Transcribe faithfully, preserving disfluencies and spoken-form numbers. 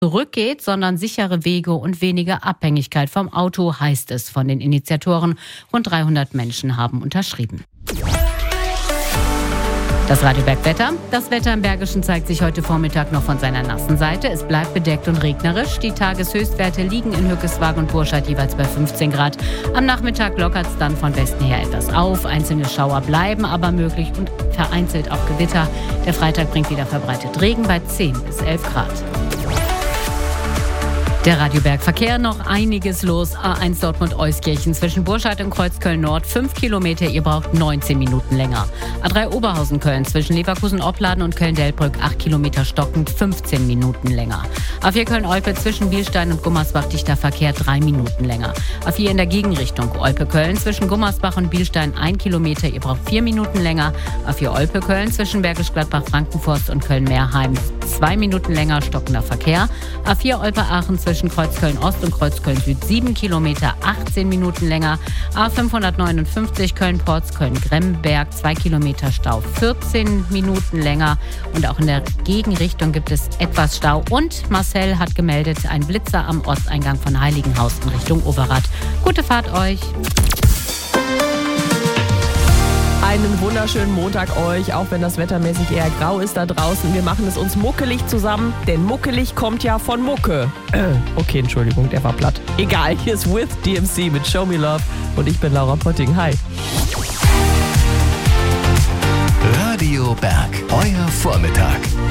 zurückgeht, sondern sichere Wege und weniger Abhängigkeit vom Auto, heißt es von den Initiatoren. Rund dreihundert Menschen haben unterschrieben. Das Radio Berg Wetter. Das Wetter im Bergischen zeigt sich heute Vormittag noch von seiner nassen Seite. Es bleibt bedeckt und regnerisch. Die Tageshöchstwerte liegen in Hückeswagen und Burscheid jeweils bei fünfzehn Grad. Am Nachmittag lockert es dann von Westen her etwas auf. Einzelne Schauer bleiben aber möglich und vereinzelt auch Gewitter. Der Freitag bringt wieder verbreitet Regen bei zehn bis elf Grad. Der Radioberg-Verkehr, noch einiges los. A eins Dortmund-Euskirchen zwischen Burscheid und Kreuzköln-Nord, fünf Kilometer, ihr braucht neunzehn Minuten länger. A drei Oberhausen-Köln zwischen Leverkusen-Opladen und Köln-Delbrück, acht Kilometer stockend, fünfzehn Minuten länger. A vier Köln-Olpe zwischen Bielstein und Gummersbach, dichter Verkehr, drei Minuten länger. A vier in der Gegenrichtung, Olpe-Köln zwischen Gummersbach und Bielstein, ein Kilometer, ihr braucht vier Minuten länger. A vier Olpe-Köln zwischen Bergisch Gladbach, Frankenforst und Köln-Meerheim, zwei Minuten länger, stockender Verkehr. A vier Olpe-Aachen zwischen zwischen Kreuzköln-Ost und Kreuzköln-Süd sieben Kilometer, achtzehn Minuten länger. A fünfhundertneunundfünfzig Köln-Porz, Köln-Gremberg, zwei Kilometer Stau, vierzehn Minuten länger. Und auch in der Gegenrichtung gibt es etwas Stau. Und Marcel hat gemeldet, ein Blitzer am Osteingang von Heiligenhaus in Richtung Overath. Gute Fahrt euch! Einen wunderschönen Montag euch, auch wenn das wettermäßig eher grau ist da draußen. Wir machen es uns muckelig zusammen, denn muckelig kommt ja von Mucke. Äh, okay, Entschuldigung, der war platt. Egal, hier ist With D M C mit Show Me Love und ich bin Laura Potting. Hi. Radio Berg, euer Vormittag.